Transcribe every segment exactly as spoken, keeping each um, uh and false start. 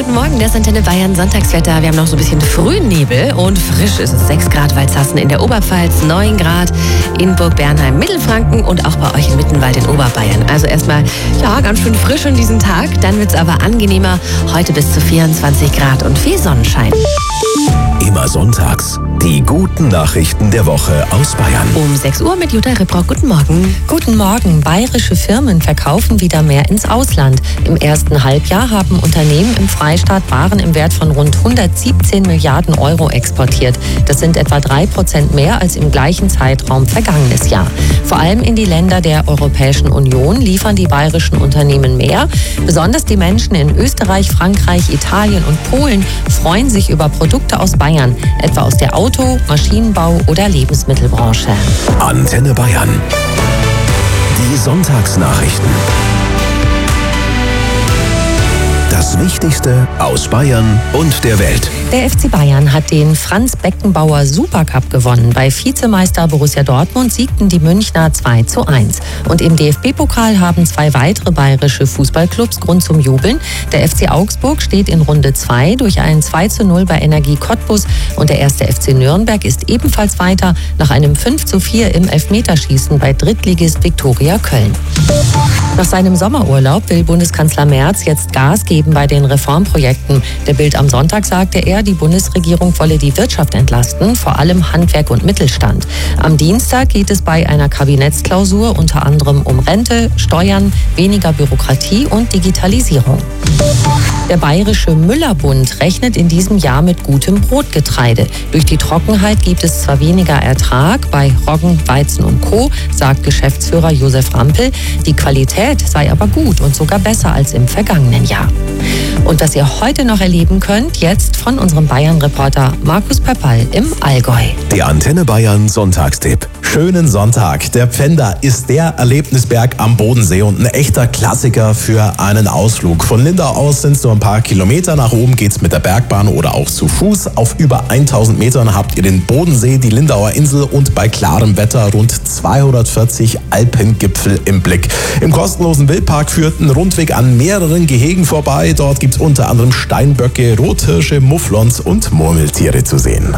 guten Morgen, das ist Antenne Bayern Sonntagswetter. Wir haben noch so ein bisschen Frühnebel und frisch ist es. sechs Grad Walzhassen in der Oberpfalz, neun Grad in Burg Bernheim, Mittelfranken und auch bei euch in Mittenwald in Oberbayern. Also erstmal, ja, ganz schön frisch in diesem Tag. Dann wird es aber angenehmer. Heute bis zu vierundzwanzig Grad und viel Sonnenschein. Immer sonntags die guten Nachrichten der Woche aus Bayern. Um sechs Uhr mit Jutta Ripprock. Guten Morgen. Guten Morgen. Bayerische Firmen verkaufen wieder mehr ins Ausland. Im ersten Halbjahr haben Unternehmen im Freistaat Waren im Wert von rund hundertsiebzehn Milliarden Euro exportiert. Das sind etwa drei Prozent mehr als im gleichen Zeitraum vergangenes Jahr. Vor allem in die Länder der Europäischen Union liefern die bayerischen Unternehmen mehr. Besonders die Menschen in Österreich, Frankreich, Italien und Polen freuen sich über Produkte aus Bayern, etwa aus der Auto-, Maschinenbau- oder Lebensmittelbranche. Antenne Bayern. Die Sonntagsnachrichten. Das Wichtigste aus Bayern und der Welt. Der F C Bayern hat den Franz Beckenbauer Supercup gewonnen. Bei Vizemeister Borussia Dortmund siegten die Münchner zwei zu eins. Und im D F B-Pokal haben zwei weitere bayerische Fußballclubs Grund zum Jubeln. Der F C Augsburg steht in Runde zwei durch ein zwei zu null bei Energie Cottbus. Und der erste F C Nürnberg ist ebenfalls weiter nach einem fünf zu vier im Elfmeterschießen bei Drittligist Viktoria Köln. Nach seinem Sommerurlaub will Bundeskanzler Merz jetzt Gas geben bei den Reformprojekten. Der Bild am Sonntag sagte er, die Bundesregierung wolle die Wirtschaft entlasten, vor allem Handwerk und Mittelstand. Am Dienstag geht es bei einer Kabinettsklausur unter anderem um Rente, Steuern, weniger Bürokratie und Digitalisierung. Der Bayerische Müllerbund rechnet in diesem Jahr mit gutem Brotgetreide. Durch die Trockenheit gibt es zwar weniger Ertrag bei Roggen, Weizen und Co., sagt Geschäftsführer Josef Rampel. Die Qualität sei aber gut und sogar besser als im vergangenen Jahr. Und was ihr heute noch erleben könnt, jetzt von unserem Bayern-Reporter Markus Pöppal im Allgäu. Der Antenne Bayern Sonntagstipp. Schönen Sonntag. Der Pfänder ist der Erlebnisberg am Bodensee und ein echter Klassiker für einen Ausflug. Von Lindau aus sind es nur ein paar Kilometer. Nach oben geht's mit der Bergbahn oder auch zu Fuß. Auf über tausend Metern habt ihr den Bodensee, die Lindauer Insel und bei klarem Wetter rund zweihundertvierzig Alpengipfel im Blick. Im kostenlosen Wildpark führt ein Rundweg an mehreren Gehegen vorbei. Dort gibt's unter anderem Steinböcke, Rothirsche, Mufflons und Murmeltiere zu sehen.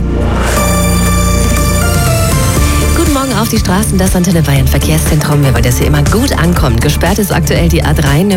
Guten Morgen auf die Straßen, das Antenne Bayern Verkehrszentrum. Wir wollen, dass ihr immer gut ankommt. Gesperrt ist aktuell die A drei.